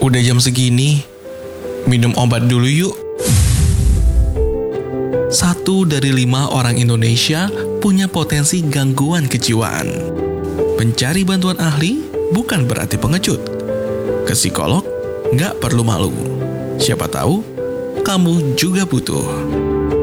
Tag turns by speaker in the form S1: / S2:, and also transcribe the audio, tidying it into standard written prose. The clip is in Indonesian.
S1: Udah jam segini, minum obat dulu yuk. 1 dari 5 orang Indonesia punya potensi gangguan kejiwaan. Mencari bantuan ahli bukan berarti pengecut. Ke psikolog nggak perlu malu. Siapa tahu kamu juga butuh.